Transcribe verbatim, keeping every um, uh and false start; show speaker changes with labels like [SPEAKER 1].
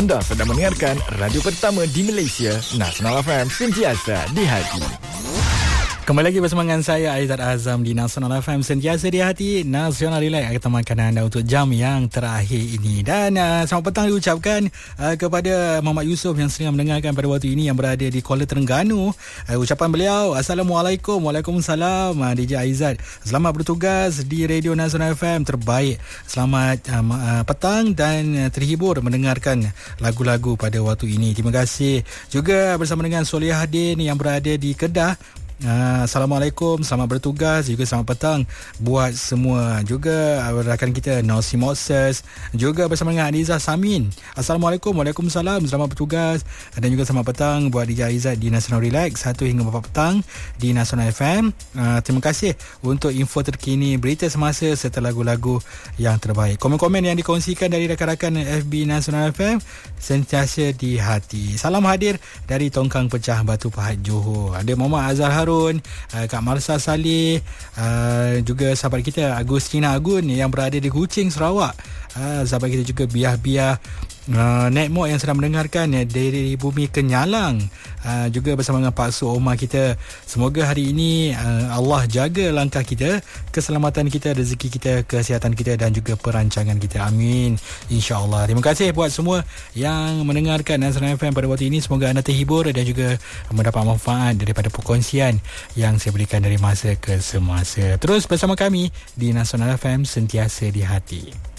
[SPEAKER 1] Anda sedang mendengarkan radio pertama di Malaysia, Nasional F M, sentiasa di hati.
[SPEAKER 2] Kembali lagi bersama dengan saya Aizat Azam di Nasional F M, sentiasa di hati. Nasional Relax akan temankan anda untuk jam yang terakhir ini. Dan uh, selamat petang diucapkan uh, kepada Muhammad Yusof yang sedang mendengarkan pada waktu ini, yang berada di Kuala Terengganu. uh, Ucapan beliau, Assalamualaikum. Waalaikumsalam. uh, D J Aizat, selamat bertugas di Radio Nasional F M terbaik. Selamat uh, uh, petang dan uh, terhibur mendengarkan lagu-lagu pada waktu ini. Terima kasih juga bersama dengan Solihaddin yang berada di Kedah. Uh, Assalamualaikum, selamat bertugas, juga selamat petang buat semua. Juga uh, rakan kita Nosi Moses, juga bersama dengan Aniza Samin. Assalamualaikum. Waalaikumsalam, selamat bertugas. Dan juga selamat petang buat D J Aizat di National Relax satu hingga empat petang di Nasional F M. uh, Terima kasih untuk info terkini, berita semasa serta lagu-lagu yang terbaik. Komen-komen yang dikongsikan dari rakan-rakan F B Nasional F M sentiasa di hati. Salam hadir dari Tongkang Pecah, Batu Pahat, Johor. Ada Muhammad Azhar Harun, Uh, Kak Marsa Saleh, uh, juga sahabat kita Agustina Agun yang berada di Kuching, Sarawak. uh, Sahabat kita juga Biah-Biah Uh, Netmok yang sedang mendengarkan uh, dari bumi Kenyalang, uh, juga bersama dengan Pak Su Omar kita. Semoga hari ini uh, Allah jaga langkah kita, keselamatan kita, rezeki kita, kesihatan kita dan juga perancangan kita. Amin, insya-Allah. Terima kasih buat semua yang mendengarkan Nasional F M pada waktu ini. Semoga anda terhibur dan juga mendapat manfaat daripada perkongsian yang saya berikan dari masa ke semasa. Terus bersama kami di Nasional F M, sentiasa di hati.